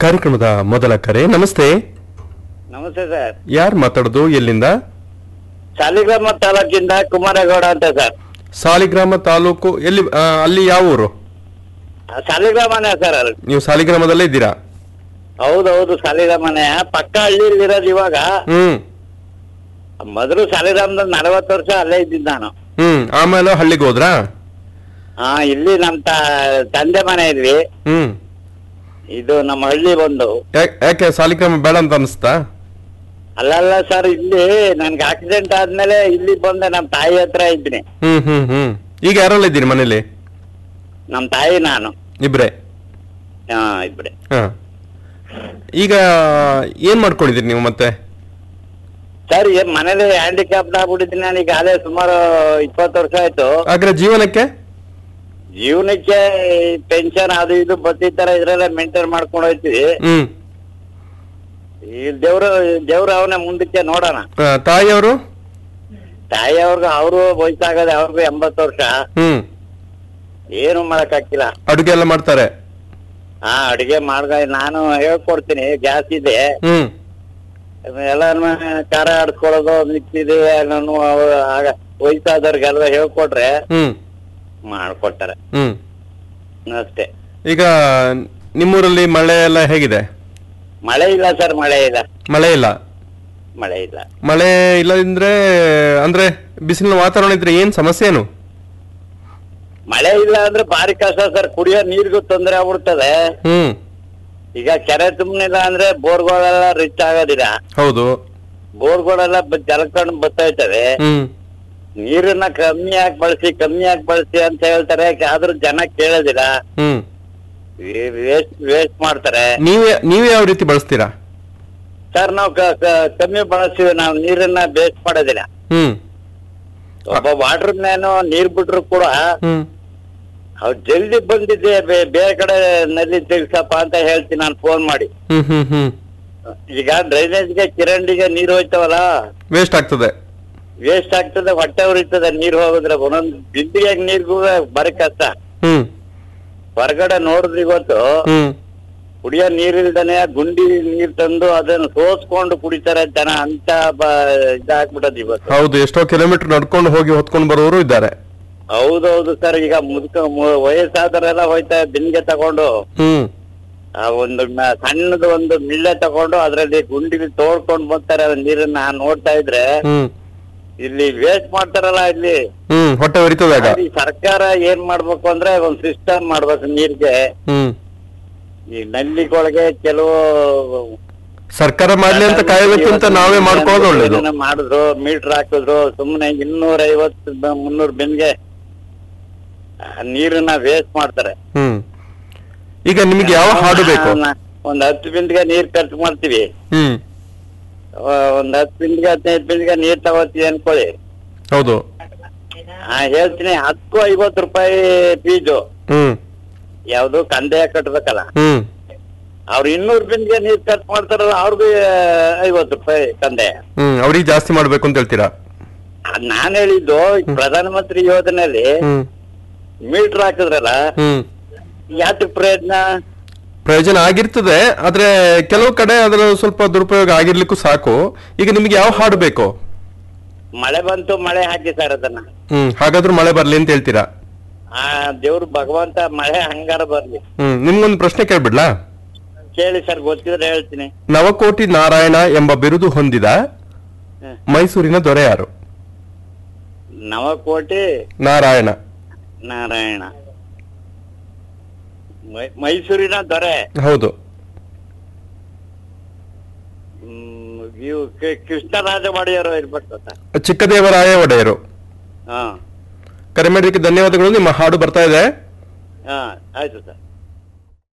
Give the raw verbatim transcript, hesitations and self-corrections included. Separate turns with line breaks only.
ಕಾರ್ಯಕ್ರಮದ ಮೊದಲ ಕರೆ. ನಮಸ್ತೆ.
ನಮಸ್ತೆ ಸರ್.
ಯಾರು ಮಾತಾಡೋದು, ಎಲ್ಲಿಂದ?
ಸಾಲಿಗ್ರಾಮ ತಾಲೂಕಿಂದ ಕುಮಾರೇಗೌಡ ಅಂತ ಸರ್.
ಸಾಲಿಗ್ರಾಮ ತಾಲೂಕು ಎಲ್ಲಿ? ಆ, ಅಲ್ಲಿ ಯಾವ ಊರು?
ಸಾಲಿಗ್ರಾಮನೇ ಸರ್. ಅಲ್ಲಿ
ನೀವು ಸಾಲಿಗ್ರಾಮದಲ್ಲೇ ಇದ್ದೀರಾ?
ಹೌದೌದು, ಸಾಲಿಗ್ರಾಮನೇ. ಪಕ್ಕ ಹಳ್ಳಿಲಿ ಇರೋದು ಇವಾಗ.
ಹ್ಮ್.
ಮೊದಲು ಸಾಲಿಗ್ರಾಮದ ನಲವತ್ತು ವರ್ಷ ಅಲ್ಲೇ ಇದ್ದಿದ್ದು ನಾನು.
ಹ್ಮ್. ಆಮೇಲೆ ಹಳ್ಳಿಗೆ ಹೋದ್ರಾ?
ಹಾ, ಇಲ್ಲಿ ನಮ್ ತಂದೆ ಮನೆ ಇದ್ವಿ.
ಹ್ಮ್.
ಇದು ನಮ್ಮ ಹಳ್ಳಿ ಬಂದು.
ಯಾ- ಯಾಕೆ ಸಾಲಿಗ್ರಾಮ ಬೇಡ ಅಂತ ಅನಿಸ್ತಾ?
ಅಲ್ಲಲ್ಲ ಸರ್, ಇಲ್ಲಿ ನನ್ಗೆ ಆಕ್ಸಿಡೆಂಟ್ ಆದ್ಮೇಲೆ ಇಲ್ಲಿ ಬಂದೆ. ನಮ್ ತಾಯಿ ಹತ್ರ ಇದ್ದೀನಿ.
ಹ್ಮ್ ಹ್ಮ್ ಹ್ಮ್. ಈಗ ಯಾರೆಲ್ಲ ಇದ್ದೀರಿ ಮನೇಲಿ?
ನಮ್ ತಾಯಿ, ನಾನು.
ಇಬ್ರೆ?
ಹಾ, ಇಬ್ರೆ.
ಹಾ. ಈಗ ಏನ್ ಮಾಡ್ಕೊಂಡಿದ್ದೀರಿ ನೀವು ಮತ್ತೆ?
ಸರ್, ಏನ್ ಮನೇಲಿ ಹ್ಯಾಂಡಿಕ್ಯಾಪ್ಟ್ ಆಗ್ಬಿಟ್ಟಿದ್ದೀನಿ ನಾನು. ಈಗ ಅಲ್ಲೇ ಸುಮಾರು ಇಪ್ಪತ್ತು ವರ್ಷ ಆಯ್ತು.
ಹಾಗಾದ್ರೆ ಜೀವನಕ್ಕೆ?
ಜೀವನಕ್ಕೆ ಪೆನ್ಷನ್ ಅದು ಇದು ಬತ್ತಿತರ ಇದ್ರಲ್ಲೇ ಮೇಂಟೈನ್ ಮಾಡ್ಕೊಂಡು ಹೋಯ್ತೀವಿ.
ಹ್ಮ್.
ಈ ದೇವ್ರು ದೇವ್ರು ಅವನೇ ಮುಂದಕ್ಕೆ ನೋಡೋಣ.
ಆ, ತಾಯಿಯವರು?
ತಾಯಿ ಅವ್ರಿಗೆ ಅವರು ವಯಸ್ಸಾಗದೆ, ಅವ್ರಿಗೂ ಎಂಬತ್ತು ವರ್ಷ.
ಹ್ಮ್.
ಏನು ಮಾಡಕ್ ಆಗ್ತಿಲ್ಲ.
ಅಡುಗೆ ಎಲ್ಲ ಮಾಡ್ತಾರೆ?
ಹಾ, ಅಡಿಗೆ ಮಾಡ್ಗ ನಾನು ಹೇಳ್ಕೊಡ್ತೀನಿ. ಗ್ಯಾಸ್ ಇದೆ.
ಹ್ಮ್.
ಎಲ್ಲ ಖಾರ ಆಡ್ಸ್ಕೊಳ್ಳೋದು, ಮಿಕ್ಸ್ ಇದೆ. ನಾನು ವಯಸ್ಸಾದವ್ರಿಗೆಲ್ಲ ಹೇಳ್ಕೊಟ್ರೆ
ಹ್ಮ್.
ಮಾಡ್ಕೊಡ್ತಾರೆ
ಹ್ಮ್.
ಅಷ್ಟೇ.
ಈಗ ನಿಮ್ಮೂರಲ್ಲಿ ಮಳೆ ಎಲ್ಲ ಹೇಗಿದೆ?
ಮಳೆ ಇಲ್ಲ ಸರ್, ಮಳೆ ಇಲ್ಲ.
ಮಳೆ ಇಲ್ಲ?
ಮಳೆ ಇಲ್ಲ.
ಮಳೆ ಇಲ್ಲದಿದ್ರೆ ಅಂದ್ರೆ ಬಿಸಿಲಿನ ವಾತಾವರಣ ಇದ್ರೆ ಏನ್ ಸಮಸ್ಯೆ ಏನು?
ಮಳೆ ಇಲ್ಲ ಅಂದ್ರೆ ಭಾರಿ ಕಷ್ಟ ಸರ್. ಕುಡಿಯೋ ನೀರಿಗೂ ತೊಂದರೆ ಆಗ್ಬಿಡ್ತದೆ.
ಹ್ಮ್.
ಈಗ ಕೆರೆ ತುಂಬನಿಲ್ಲ ಅಂದ್ರೆ ಬೋರ್ಗಳೆಲ್ಲ ರಿಚ್ ಆಗೋದಿಲ್ಲ.
ಹೌದು.
ಬೋರ್ಗಳೆಲ್ಲ ಜಲಕಂಡು ಬರ್ತಾ ಇರ್ತವೆ.
ಹ್ಮ್.
ನೀರನ್ನ ಕಮ್ಮಿ ಆಗಿ ಬಳಸಿ ಕಮ್ಮಿ ಆಗಿ ಬಳಸಿ ಅಂತ ಹೇಳ್ತಾರೆ. ಆದ್ರೂ ಜನ ಕೇಳೋದಿಲ್ಲ.
ಹ್ಮ್.
ವೇಸ್ಟ್ ವೇಸ್ಟ್ ಮಾಡ್ತಾರೆ.
ನೀವೇ ನೀವೇ ಯಾವ ರೀತಿ ಬಳಸ್ತೀರಾ?
ಸರ್, ನಾವು ಕಮ್ಮಿ ಬಳಸ್ತೀವಿ. ನಾವು ನೀರನ್ನ ವೇಸ್ಟ್ ಮಾಡೋದಿಲ್ಲ.
ಹ್ಮ್.
ಒಬ್ಬ ವಾಟರ್ ಮ್ಯಾನ್ ನೀರ್ ಬಿಟ್ರು ಕೂಡ
ಹ್ಮ್.
ಅವ್ರು ಜಲ್ದಿ ಬಂದಿದ್ದೆ ಬೇ- ಬೇರೆ ಕಡೆ ನಲ್ಲಿ ತೆಗ್ಸಪ್ಪ ಅಂತ ಹೇಳ್ತೀನಿ ನಾನು ಫೋನ್ ಮಾಡಿ.
ಹ್ಮ್ ಹ್ಮ್ ಹ್ಮ್.
ಈಗ ಡ್ರೈನೇಜ್ಗೆ ಕಿರಂಡಿಗೆ ನೀರು ಹೋಯ್ತವಲ್ಲ,
ವೇಸ್ಟ್ ಆಗ್ತದೆ.
ವೇಸ್ಟ್ ಆಗ್ತದೆ, ಹೊಟ್ಟೆ ಉರಿತದೆ ನೀರ್ ಹೋಗಿದ್ರೆ. ಒಂದೊಂದ್ ಬಿಂದಿಗೆ ನೀರ್ಗೂ ಬರೀ ಕಷ್ಟ.
ಹ್ಮ್.
ಹೊರಗಡೆ ನೋಡಿದ್ರೆ ಇವತ್ತು
ಹ್ಮ್.
ಕುಡಿಯೋ ನೀರಿಲ್ದಾನೆ ಗುಂಡಿ ನೀರ್ ತಂದು ಅದನ್ನ ಸೋಸ್ಕೊಂಡು ಕುಡಿತಾರೆ ಜನ. ಅಂತ ಇದಾಗ್ಬಿಟ್ಟದ ಇವತ್ತು.
ಹೌದು, ಎಷ್ಟೋ ಕಿಲೋಮೀಟರ್ ನಡ್ಕೊಂಡು ಹೋಗಿ ಹೊತ್ಕೊಂಡು ಬರೋರು ಇದ್ದಾರೆ.
ಹೌದೌದು ಸರ್. ಈಗ ಮುದುಕ ಮು- ವಯಸ್ಸಾದವರೆಲ್ಲ ಹೋಯ್ತಾ ಬಿನ್ಗೆ ತಗೊಂಡು
ಹ್ಮ್.
ಆ ಒಂದು ಮ- ಸಣ್ಣದು ಒಂದು ಮಿಳ್ಳೆ ತಗೊಂಡು ಅದ್ರಲ್ಲಿ ಗುಂಡಿಲಿ ತೋಡ್ಕೊಂಡ್ ಬರ್ತಾರೆ ನೀರನ್ನ ನೋಡ್ತಾ ಇದ್ರೆ.
ಹ್ಮ್.
ಇಲ್ಲಿ ವೇಸ್ಟ್ ಮಾಡ್ತಾರಲ್ಲ ಇಲ್ಲಿ.
ಹ್ಮ್. ಹೊಟ್ಟೆ ಉರಿತದಾಗ.
ಈ ಸರ್ಕಾರ ಏನ್ ಮಾಡ್ಬೇಕು ಅಂದ್ರೆ ಒಂದ್ ಸಿಸ್ಟಮ್ ಮಾಡ್ಬೇಕು ನೀರ್ಗೆ.
ಹ್ಮ್.
ಈ ನಲ್ಲಿಗೊಳಗೆ ಕೆಲವು
ಸರ್ಕಾರ ಮಾಡ್ಲಿ ಅಂತ ಕಾಯೋದಕ್ಕಿಂತ ನಾವೇ ಮಾಡ್ಕೊಳ್ಳೋದು ಒಳ್ಳೇದು.
ಏನನ್ನ ಮಾಡಿದ್ರು, ಮೀಟರ್ ಹಾಕಿದ್ರು, ಸುಮ್ನೆ ಇನ್ನೂರ ಐವತ್ತು ಮುನ್ನೂರು ಬಿನ್ಗೆ ನೀರನ್ನ ವೇಸ್ಟ್ ಮಾಡ್ತಾರೆ.
ಹ್ಮ್. ಈಗ ನಿಮಗೆ ಯಾವ ಹಾಡು ಬೇಕು?
ಒಂದ್ ಹತ್ತು ಬಿಂದಿಗೆ ನೀರ್ ಖರ್ಚು ಮಾಡ್ತೀವಿ.
ಹ್ಮ್.
ಒಂದ್ ಹತ್ತು ಬಿಂದಿಗೆ ಹದಿನೈದು ಬಿಂದಿಗೆ ನೀರ್ ತಗೋತೀವಿ ಅನ್ಕೊಳ್ಳಿ.
ಹೌದು.
ಹಾ, ಹೇಳ್ತೀನಿ. ಹತ್ತು ಐವತ್ತು ರೂಪಾಯಿ ಫೀಸು.
ಹ್ಮ್.
ಯಾವ್ದು ಕಂದಾಯ ಕಟ್ಬೇಕಲ್ಲ.
ಹ್ಮ್.
ಅವ್ರು ಇನ್ನೂರು ಬಿಂದಿಗೆ ನೀರ್ ಖರ್ಚು ಮಾಡ್ತಾರಲ್ಲ, ಅವ್ರಿಗೂ ಐವತ್ತು ರೂಪಾಯಿ ಕಂದಾಯ.
ಹ್ಮ್. ಅವ್ರಿಗೆ ಜಾಸ್ತಿ ಮಾಡ್ಬೇಕು ಅಂತ ಹೇಳ್ತೀರಾ?
ಅದ್ ನಾನ್ ಹೇಳಿದ್ದು ಪ್ರಧಾನ ಮಂತ್ರಿ ಯೋಜನೆಯಲ್ಲಿ
ಹ್ಮ್.
ಮೀಟರ್ ಹಾಕಿದ್ರಲ್ಲ,
ಹ್ಮ್.
ಯಾತಕ್ ಪ್ರಯತ್ನ?
ಪ್ರಯೋಜನ ಆಗಿರ್ತದೆ, ಆದ್ರೆ ಕೆಲವು ಕಡೆ ಅದರ ಸ್ವಲ್ಪ ದುರುಪಯೋಗ ಆಗಿರ್ಲಿಕ್ಕೂ ಸಾಕು. ಈಗ ನಿಮ್ಗೆ ಯಾವ ಹಾಡು ಬೇಕು?
ಮಳೆ ಬಂತು, ಮಳೆ ಹಾಕಿ ಸರ್ ಅದನ್ನ.
ಹ್ಮ್. ಹಾಗಾದ್ರೂ ಮಳೆ ಬರ್ಲಿ ಅಂತ ಹೇಳ್ತೀರಾ?
ಆ ದೇವ್ರು ಭಗವಂತ ಮಳೆ ಹಂಗಾರ ಬರ್ಲಿ.
ಹ್ಮ್. ನಿಮ್ಗೊಂದು ಪ್ರಶ್ನೆ ಕೇಳ್ಬಿಡ್ಲಾ?
ಕೇಳಿ ಸರ್, ಗೊತ್ತಿದ್ರೆ ಹೇಳ್ತೀನಿ.
ನವಕೋಟಿ ನಾರಾಯಣ ಎಂಬ ಬಿರುದು ಹೊಂದಿದ
ಹ್ಮ್.
ಮೈಸೂರಿನ ದೊರೆ ಯಾರು?
ನವಕೋಟಿ
ನಾರಾಯಣ.
ನಾರಾಯಣ ಮೈ- ಮೈಸೂರಿನ ದೊರೆ.
ಹೌದು.
ಹ್ಮ್, ಇವು ಕೃ- ಕೃಷ್ಣರಾಜ ಒಡೆಯರು ಇರ್ಬೇಕು ಸರ್.
ಚಿಕ್ಕದೇವರಾಯ ಒಡೆಯರು.
ಹಾ
ಕರೆ ಮಾಡೋದಕ್ಕೆ ಧನ್ಯವಾದಗಳು. ನಿಮ್ಮ ಹಾಡು ಬರ್ತಾ ಇದೆ.
ಹಾ, ಆಯ್ತು ಸರ್.